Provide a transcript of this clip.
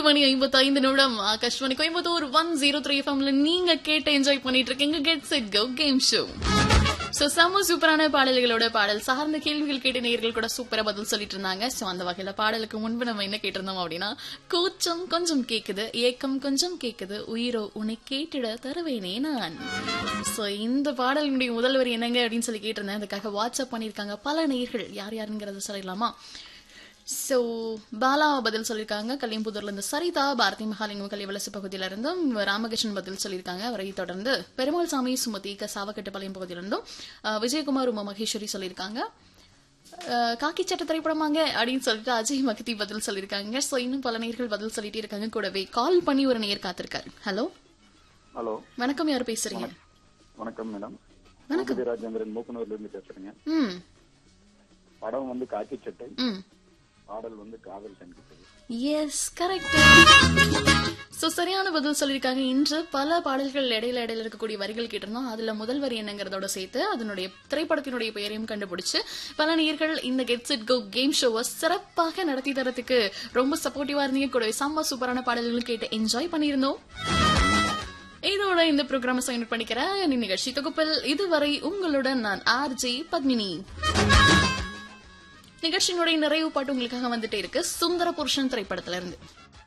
8:55 ஆகாஷ்வாணி கோயம்புத்தூர் 103 எஃப்எம்ல நீங்க கேட்டு என்ஜாய் பண்ணிட்டு இருக்கீங்க get set go game show. So செம்ம சூப்பரான பாடல்களோட பாடல் சார்ந்த கேள்விகள் கேட்ட நேயர்கள் கூட சூப்பரா பதில் சொல்லிட்டு இருந்தாங்க. சோ அந்த வகையில பாடலுக்கு முன்பு நம்ம என்ன கேட்டிருந்தோம் அப்படின்னா, கூச்சம் கொஞ்சம் கேக்குது, ஏக்கம் கொஞ்சம் கேக்குது, உயிரோ உன்னை கேட்டிட தருவேனே நான். சோ இந்த பாடலுடைய முதல் வரி என்னங்க அப்படின்னு சொல்லி கேட்டிருந்தேன். அதுக்காக வாட்ஸ்அப் பண்ணிருக்காங்க பல நேயர்கள். யார் யாருங்கிறத சொல்லிடலாமா? சோ பாலா பதில் சொல்லிருக்காங்க கலியம்புதூர்ல இருந்து, சரிதா பாரதி மகாலிங்கம் கலிவலசு பகுதியில இருந்தும் ராமகிருஷ்ணன் பதில் சொல்லியிருக்காங்க. அவரை தொடர்ந்து பெருமாள் சாமி சுமதி சாவக்கட்டுப்பாளையம் பகுதியில இருந்தும் விஜயகுமார் உமா மகேஸ்வரி சொல்லியிருக்காங்க. காக்கி சட்ட திரைப்படமாங்க அப்படின்னு சொல்லிட்டு அஜய் மகதி பதில் சொல்லியிருக்காங்க. சோ இன்னும் பல நேயர்கள் பதில் சொல்லிட்டே இருக்காங்க. கூடவே கால் பண்ணி ஒரு நேயர் காத்திருக்காரு. ஹலோ ஹலோ வணக்கம், யாரு பேசுறீங்க? வணக்கம் மேடம். வணக்கம் ராஜேந்திரன் மூக்கனூர்ல இருந்து பேசுறேங்க. படம் வந்து காக்கி சட்டை, பாடல் வந்து காதல் சங்கீதம். Yes correct. சோ சரியான பதில் சொல்லிருக்காங்க. இன்று பல பாடல்கள் இடையில இருக்கக்கூடிய வரிகள் கேட்டிருந்தோம். அதுல முதல் வரி என்னங்கறதோட சேர்த்து அதனுடைய திரைப்படத்தினுடைய பெயரையும் கண்டுபிடிச்சு பல நேயர்கள் இந்த கெட் செட் கோ கேம் ஷோவை சிறப்பாக நடத்தி தரத்துக்கு ரொம்ப சப்போர்ட்டிவா இருந்தீங்க. கூடவே செம்ம சூப்பரான பாடல்கள் கேட்டு என்ஜாய் பண்ணியிருந்தோம். இதோட இந்த ப்ரோக்ராம் சைன் பண்ணிக்கிறேன். நிகழ்ச்சி தொகுப்பில் இதுவரை உங்களுடன் நான் ஆர்ஜே பத்மினி. நிகழ்ச்சியினுடைய நிறைவு பாட்டு உங்களுக்காக வந்துட்டே இருக்கு சுந்தர புருஷன் திரைப்படத்துல இருந்து.